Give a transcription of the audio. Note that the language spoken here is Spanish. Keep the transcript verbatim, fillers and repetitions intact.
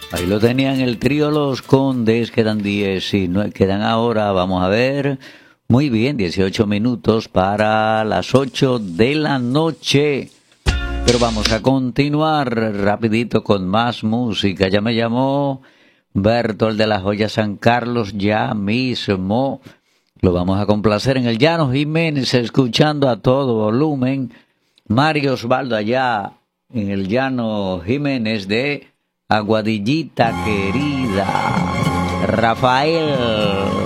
Ahí lo tenían el trío Los Condes, quedan diez y no quedan ahora, vamos a ver, muy bien, dieciocho minutos para las ocho de la noche. Pero vamos a continuar rapidito con más música. Ya me llamó Bertol de la Joya San Carlos, ya mismo. Lo vamos a complacer en el Llano Jiménez, escuchando a todo volumen. Mario Osvaldo allá en el Llano Jiménez de Aguadillita querida. Rafael